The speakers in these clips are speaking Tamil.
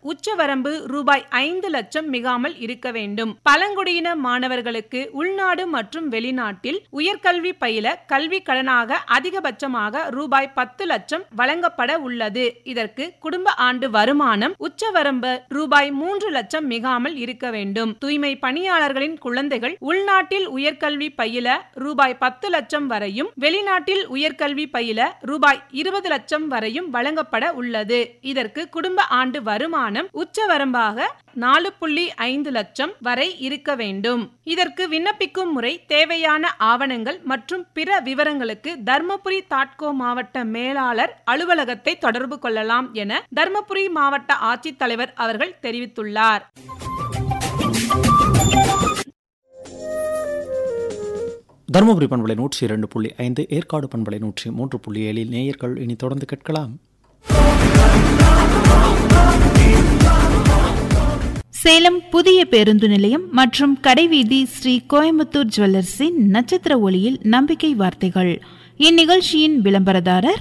உச்சவரம்பு ரூபாய் 5 லட்சம் மிகாமல் இருக்க வேண்டும். பழங்குடியின மாணவர்களுக்கு உள்நாடு மற்றும் வெளிநாட்டில் உயர்கல்வி பயில கல்வி கடனாக அதிகபட்சமாக ரூபாய் 10 லட்சம் வழங்கப்பட உள்ளது. இதற்கு குடும்ப ஆண்டு வருமானம் உச்சவரம்பு ரூபாய் 3 லட்சம் மிகாமல் இருக்க வேண்டும். தூய்மை பணியாளர்களின் குழந்தைகள் உள்நாட்டில் உயர்கல்வி பயில ரூபாய் 10 லட்சம் வரையும், வெளிநாட்டில் உயர்கல்வி பயில ரூபாய் 20 லட்சம் வரையும் வழங்கப்பட உள்ளது. இதற்கு குடும்ப ஆண்டு வருமானம் உச்சவரம்பாக 4.5 லட்சம் வரை இருக்க வேண்டும். இதற்கு விண்ணப்பிக்கும் முறை, தேவையான ஆவணங்கள் மற்றும் பிற விவரங்களுக்கு தர்மபுரி தாட்கோ மாவட்ட மேலாளர் அலுவலகத்தை தொடர்பு கொள்ளலாம் என தர்மபுரி மாவட்ட ஆட்சித்தலைவர் அவர்கள் தெரிவித்துள்ளார். தருமபுரி பண்பலை 102.5, ஏற்காடு பண்பலை 103.7 நேயர்கள் இனி தொடர்ந்து கேட்கலாம். சேலம் புதிய பேருந்து நிலையம் மற்றும் கடைவீதி ஸ்ரீ கோயம்புத்தூர் ஜுவல்லர்ஸின் நட்சத்திர ஒளியில் நம்பிக்கை வார்த்தைகள். இந்நிகழ்ச்சியின் விளம்பரதாரர்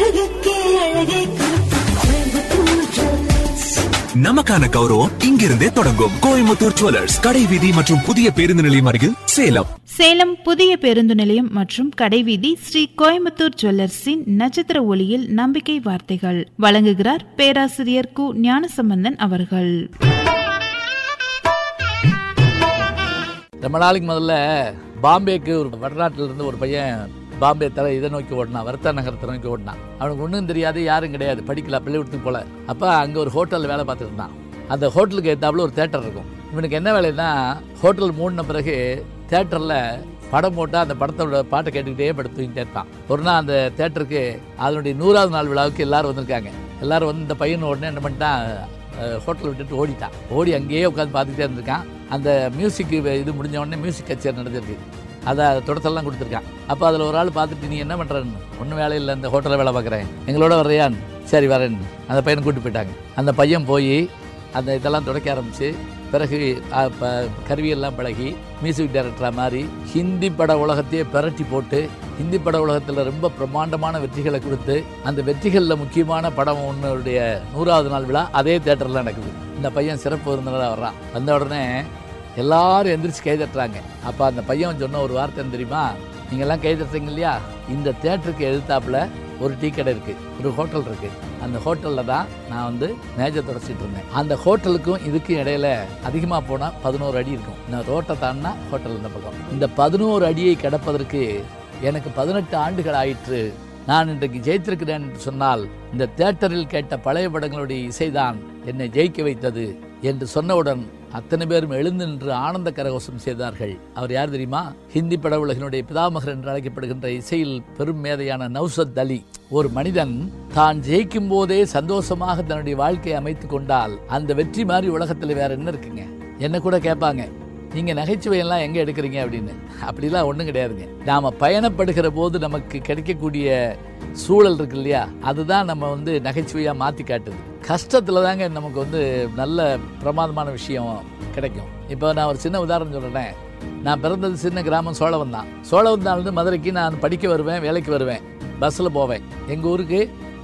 நமக்கான கௌரவம் இங்கிருந்தே தொடங்கும். கோயம்புத்தூர் ஜுவல்லர்ஸ், கடைவீதி மற்றும் புதிய பேருந்து நிலையம் அருகில் சேலம். சேலம் புதிய பேருந்து நிலையம் மற்றும் கடைவீதி ஸ்ரீ கோயம்புத்தூர் ஜுவல்லர்ஸின் நட்சத்திர ஒளியில் நம்பிக்கை வார்த்தைகள் வழங்குகிறார் பேராசிரியர் கு ஞானசம்பந்தன் அவர்கள். ரொம்ப நாளைக்கு முதல்ல பாம்பேக்கு ஒரு வடநாட்டில இருந்து ஒரு பையன் பாம்பே இதை நோக்கி ஓடினான், வர்த்தா நகரத்தை நோக்கி ஓடினான். அவனுக்கு ஒன்றும் தெரியாது, யாரும் கிடையாது, படிக்கல, பள்ளிக்கூடத்துக்கு போல. அப்போ அங்கே ஒரு ஹோட்டலில் வேலை பார்த்துட்டு இருந்தான். அந்த ஹோட்டலுக்கு ஏற்றாப்புல ஒரு தேட்டர் இருக்கும். இவனுக்கு என்ன வேலைன்னா, ஹோட்டல் மூடின பிறகு தேட்டரில் படம் போட்டால் அந்த படத்தோட பாட்டை கேட்டுக்கிட்டே படுத்து தூங்கிட்டே இருப்பான். ஒரு நாள் அந்த தேட்டருக்கு அதனுடைய 100வது நாள் விழாவுக்கு எல்லாரும் வந்திருக்காங்க. எல்லாரும் வந்து இந்த பையன் உடனே என்ன பண்ணிட்டான், ஹோட்டலை விட்டுட்டு ஓடிட்டான். ஓடி அங்கேயே உட்காந்து பார்த்துக்கிட்டே இருந்திருக்கான். அந்த மியூசிக் இது முடிஞ்ச உடனே மியூசிக் கச்சேரி நடந்திருக்கு. அதை தொடர்த்தெல்லாம் கொடுத்துருக்கான். அப்போ அதில் ஒரு ஆள் பார்த்துட்டு, நீ என்ன பண்ணுறன்னு? ஒன்றும் வேலை இல்லை, இந்த ஹோட்டலில் வேலை பார்க்குறேன், எங்களோட வர்றியான்னு. சரி வரேன்னு அந்த பையனை கூப்பிட்டு போயிட்டாங்க. அந்த பையன் போய் அந்த இதெல்லாம் தொடக்க ஆரம்பித்து, பிறகு கருவியெல்லாம் பழகி மியூசிக் டைரக்டராக மாறி ஹிந்தி பட உலகத்தையே பிரட்டி போட்டு, ஹிந்தி பட உலகத்தில் ரொம்ப பிரம்மாண்டமான வெற்றிகளை கொடுத்து, அந்த வெற்றிகளில் முக்கியமான படம் ஒன்றுடைய 100வது நாள் விழா அதே தேட்டரில் நடக்குது. இந்த பையன் சிறப்பு விருந்தினராக வர்றான். வந்த உடனே எல்லாரும் எந்திரிச்சு கை தட்டுறாங்க. அப்போ அந்த பையன் சொன்ன ஒரு வார்த்தை தெரியுமா, நீங்கள்லாம் கை தட்டுறீங்க இல்லையா, இந்த தேட்டருக்கு எதிர்த்தாப்புல ஒரு டீ கடை இருக்குது, ஒரு ஹோட்டல் இருக்குது. அந்த ஹோட்டலில் தான் நான் வந்து மேஜை தொடச்சிட்டு இருந்தேன். அந்த ஹோட்டலுக்கும் இதுக்கும் இடையில அதிகமாக போனால் 11 அடி இருக்கும். நான் ரோட்டை தாண்டினா ஹோட்டல் இந்த பக்கம். இந்த 11 அடியை கடப்பதற்கு எனக்கு 18 ஆண்டுகள் ஆயிற்று. நான் இன்றைக்கு ஜெயித்திருக்கிறேன் என்று சொன்னால், இந்த தியேட்டரில் கேட்ட பழைய படங்களுடைய இசைதான் என்னை ஜெயிக்க வைத்தது என்று சொன்னவுடன் அத்தனை பேரும் எழுந்து நின்று ஆனந்த கரகோஷம் செய்தார்கள். அவர் யார் தெரியுமா? ஹிந்தி பட உலகினுடைய பிதாமகர் என்று அழைக்கப்படுகின்ற இசையில் பெரும் மேதையான நௌசத் அலி. ஒரு மனிதன் தான் ஜெயிக்கும் போதே சந்தோஷமாக தன்னுடைய வாழ்க்கையை அமைத்துக் கொண்டால் அந்த வெற்றி மாதிரி உலகத்தில் வேற என்ன இருக்குங்க? என்ன கூட கேட்பாங்க, நீங்க நகைச்சுவையெல்லாம் எங்க எடுக்கிறீங்க அப்படின்னு. அப்படிலாம் ஒன்றும் கிடையாதுங்க. நாம பயணப்படுகிற போது நமக்கு கிடைக்கக்கூடிய சூழல் இருக்கு இல்லையா, அதுதான் நம்ம வந்து நகைச்சுவையா மாற்றி காட்டுது. கஷ்டத்தில் தாங்க நமக்கு வந்து நல்ல பிரமாதமான விஷயம் கிடைக்கும். இப்போ நான் ஒரு சின்ன உதாரணம் சொல்கிறேன். நான் பிறந்தது சின்ன கிராமம் சோழவந்தான். சோழவந்தான்லேருந்து மதுரைக்கு நான் படிக்க வருவேன், வேலைக்கு வருவேன், பஸ்ஸில் போவேன். எங்கள் ஊருக்கு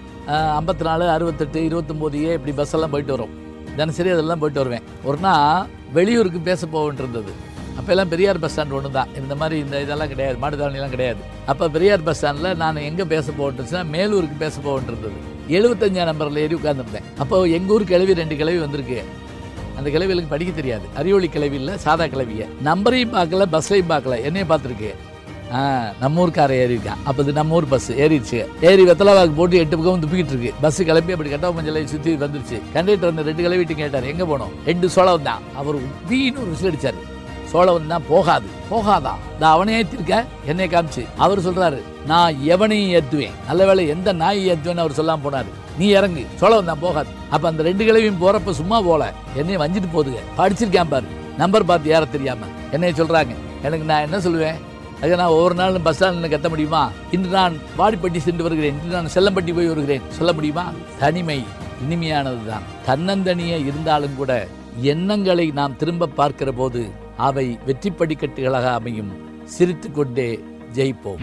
54, 68, 29 இப்படி பஸ்ஸெல்லாம் போயிட்டு வரும். தினசரி அதெல்லாம் போயிட்டு வருவேன். ஒரு நாள் வெளியூருக்கு பேச போகின்றது. அப்போ எல்லாம் பெரியார் பஸ் ஸ்டாண்ட் ஒன்று தான், இந்த மாதிரி இந்த இதெல்லாம் கிடையாது, மாட்டுத்தாவணிலாம் கிடையாது. அப்போ பெரியார் பஸ் ஸ்டாண்டில் நான் எங்கே பேச போகிட்டுச்சுன்னா மேலூருக்கு பேச போகின்றது. 75ஆம் நம்பரில் ஏறி உட்காந்துருந்தேன். அப்போ எங்கள் ஊர் கிளவி 2 கிளவி வந்திருக்கு. அந்த கிளவிகளுக்கு படிக்க தெரியாது, அறிவொளி கிளவி இல்லை, சாதா கிளவிய. நம்பரையும் பார்க்கல, பஸ்ஸையும் பார்க்கல, என்னையும் பார்த்துருக்கு. நம்ம ஊருக்கார ஏறிருக்கான். அப்போ இது நம்ம ஊர் பஸ் ஏறிடுச்சு. ஏறி வெத்தலாவாக்கு போட்டு 8 பக்கம் துப்பிக்கிட்டு இருக்கு. பஸ் கிளம்பி அப்படி கட்டா மஞ்சளை சுற்றி வந்துருச்சு. கண்டக்டர் வந்து 2 கிளவிட்டு கேட்டார், எங்கே போனோம்? 2 சோழம் தான். அவர் வீணு ஒரு விசில் அடிச்சாரு. சோழவன் தான் போகாதா நான் அவனை ஏற்றிருக்க என்னை காமிச்சு. அவர் சொல்றாரு, நான் எவனையும் ஏற்றுவேன், நல்ல வேலை எந்த நாயை ஏற்றுவேன்னு அவர் சொல்லாம போனாரு. நீ இறங்கு, சோழவன் தான் போகாது. அப்ப அந்த 2 கிளவியும் போறப்ப சும்மா போல, என்னைய வஞ்சிட்டு போதுங்க. படிச்சிருக்கேன் பாரு, நம்பர் பார்த்து ஏற தெரியாம என்னைய சொல்றாங்க. எனக்கு நான் என்ன சொல்லுவேன்? அதை நான் ஒவ்வொரு நாளும் பஸ் ஸ்டாண்டில் கத்த முடியுமா? இன்று நான் வாடிப்பட்டி சென்று வருகிறேன், இன்று நான் செல்லம்பட்டி போய் வருகிறேன் சொல்ல முடியுமா? தனிமை இனிமையானதுதான். தன்னந்தனியே இருந்தாலும் கூட எண்ணங்களை நாம் திரும்ப பார்க்கிற போது அவை வெற்றி படிக்கட்டுகளாக அமையும். சிரித்து கொண்டே ஜெயிப்போம்.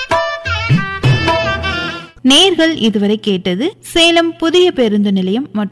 நேர்கள் இதுவரை கேட்டது சேலம் புதிய பேருந்து நிலையம் மற்றும்